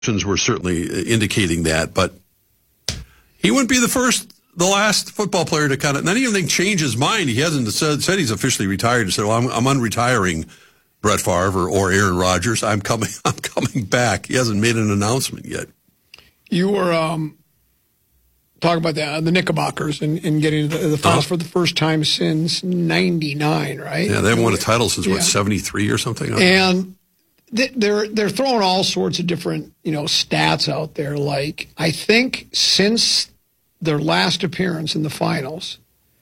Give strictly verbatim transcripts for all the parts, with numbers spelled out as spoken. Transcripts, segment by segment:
were certainly indicating that, but he wouldn't be the first, the last football player to kind of, not even change his mind. He hasn't said, said he's officially retired. He said, well, I'm, I'm unretiring Brett Favre or, or Aaron Rodgers. I'm coming, I'm coming back. He hasn't made an announcement yet. You were um, talking about the, the Knickerbockers and, and getting the, the finals uh-huh. for the first time since ninety-nine, right? Yeah, they haven't won a title since, yeah. what, seventy-three or something? And they're they're throwing all sorts of different, you know, stats out there. Like, I think since their last appearance in the finals,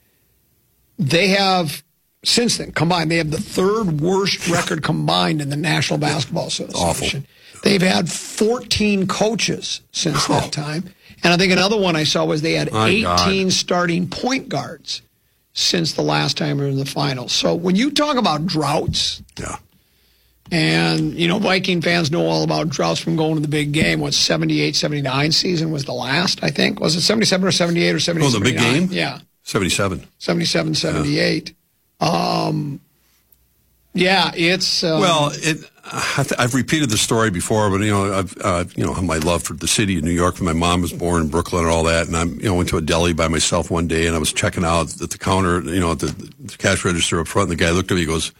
they have, since then, combined, they have the third worst record combined in the National Basketball Association. Awful. They've had fourteen coaches since that oh. time. And I think another one I saw was they had My eighteen God. starting point guards since the last time they were in the finals. So when you talk about droughts, yeah. and, you know, Viking fans know all about droughts from going to the big game. What, seventy-eight seventy-nine season was the last, I think. Was it seventy-seven or seventy-eight or seventy-eight? Oh, the big game? Yeah. seventy-seven. seventy-seven seventy-eight. Yeah. Um, yeah, it's... Um, well, it, I've repeated the story before, but, you know, I've, uh, you know, my love for the city of New York. My mom was born in Brooklyn and all that, and I, you know, went to a deli by myself one day, and I was checking out at the counter, you know, at the, the cash register up front, and the guy looked at me, he goes...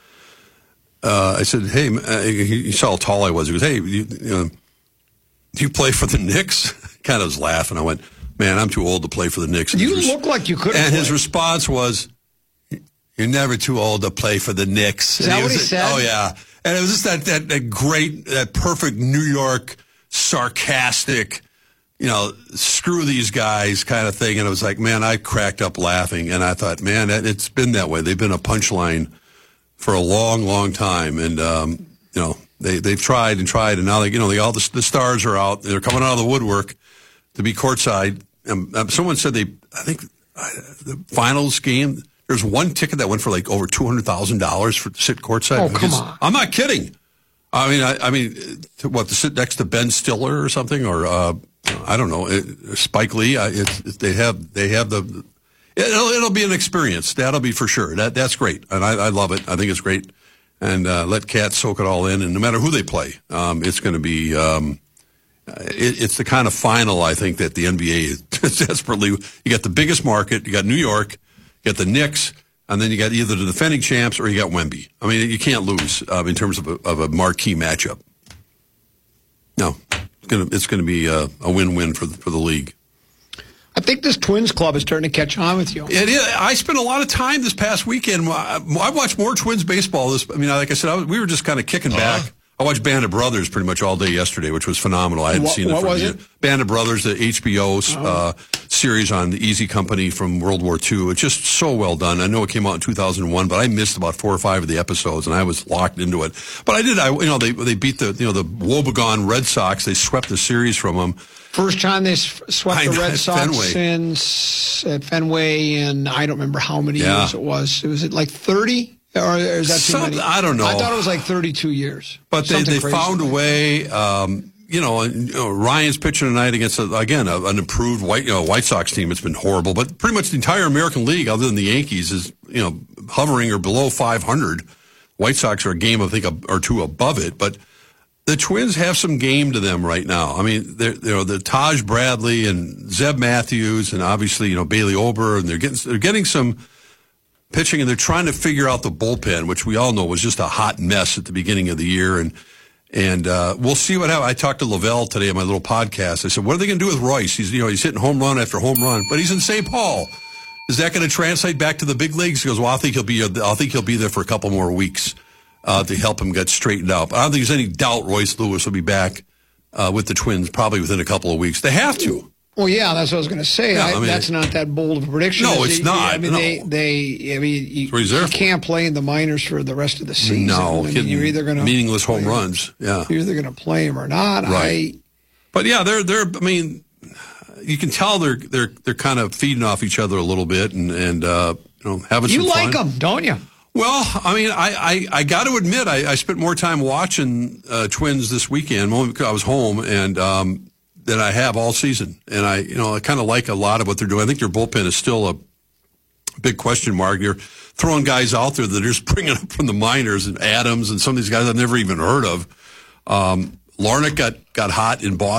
Uh, I said, hey, uh, he, he saw how tall I was. He goes, hey, you, you know, do you play for the Knicks? kind of was laughing. I went, man, I'm too old to play for the Knicks. And you his, look like you could. And play. his response was, you're never too old to play for the Knicks. Is and that he what he was, said? Oh, yeah. And it was just that, that, that great, that perfect New York, sarcastic, you know, screw these guys kind of thing. And it was like, man, I cracked up laughing. And I thought, man, it's been that way. They've been a punchline for a long, long time, and um, you know they they've tried and tried, and now they you know they all the, the stars are out. They're coming out of the woodwork to be courtside. And um, someone said they, I think uh, the finals game. There's one ticket that went for like over two hundred thousand dollars for to sit courtside. Oh, come on! I'm not kidding. I mean, I, I mean, to, what to sit next to Ben Stiller or something, or uh, I don't know, it, Spike Lee. I, it, it, they have they have the. It'll, it'll be an experience. That'll be for sure. That That's great. And I, I love it. I think it's great. And uh, let cats soak it all in. And no matter who they play, um, it's going to be um, it, it's the kind of final, I think, that the N B A is desperately. You got the biggest market. You got New York. You got the Knicks. And then you got either the defending champs or you got Wemby. I mean, you can't lose um, in terms of a, of a marquee matchup. No. It's going to it's going to be a, a win-win for the, for the league. I think this Twins club is starting to catch on with you. It is. I spent a lot of time this past weekend. I, I watched more Twins baseball. This, I mean, like I said, I was, we were just kind of kicking back. Uh-huh. I watched Band of Brothers pretty much all day yesterday, which was phenomenal. I hadn't what, seen it what for was years. it? Band of Brothers, the H B O oh. uh, series on the Easy Company from World War Two. It's just so well done. I know it came out in two thousand one, but I missed about four or five of the episodes, and I was locked into it. But I did. I you know they they beat the you know the woebegone Red Sox. They swept the series from them. First time they swept the Red Sox Fenway. since at Fenway, and I don't remember how many yeah. years it was. Was it like thirty? Or is that too Some, many? I don't know. I thought it was like thirty-two years. But they, they found like a way. Um, you, know, you know, Ryan's pitching tonight against, a, again, a, an improved White you know, White Sox team. It's been horrible. But pretty much the entire American League, other than the Yankees, is you know hovering or below five hundred. White Sox are a game, I think, or two above it. But the Twins have some game to them right now. I mean, they're, you know, the Taj Bradley and Zeb Matthews and obviously, you know, Bailey Ober, and they're getting they're getting some pitching, and they're trying to figure out the bullpen, which we all know was just a hot mess at the beginning of the year. And and uh, we'll see what happens. I talked to Lavelle today on my little podcast. I said, what are they going to do with Royce? He's you know he's hitting home run after home run, but he's in Saint Paul. Is that going to translate back to the big leagues? He goes, well, I think he'll be I think he'll be there for a couple more weeks uh, to help him get straightened out. But I don't think there's any doubt Royce Lewis will be back uh, with the Twins probably within a couple of weeks. They have to. Well, yeah, that's what I was going to say. Yeah, I, I mean, that's not that bold of a prediction. No, it's he, not. I mean, no. they, they, I mean, you, you can't play in the minors for the rest of the season. No, I mean, you're either going to meaningless home runs. Yeah, you're either going to play them or not. Right. I, but yeah, they're they're. I mean, you can tell they're they're they're kind of feeding off each other a little bit and and uh, you know having you some fun. You like them, don't you? Well, I mean, I, I, I got to admit, I, I spent more time watching uh, Twins this weekend because I was home and. Um, than I have all season. And I, you know, I kind of like a lot of what they're doing. I think their bullpen is still a big question mark. You're throwing guys out there that are just bringing up from the minors and Adams and some of these guys I've never even heard of. Um, Larnach got, got hot in Boston.